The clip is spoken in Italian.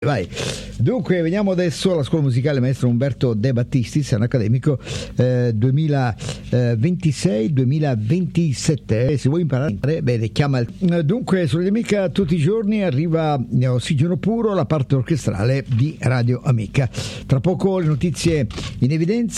Vai. Dunque, veniamo adesso alla scuola musicale maestro Umberto De Battistis, è un accademico 2026-2027. Se vuoi imparare, bene, chiama. Dunque, sulle Amica tutti i giorni arriva Ossigeno Puro, la parte orchestrale di Radio Amica. Tra poco le notizie in evidenza.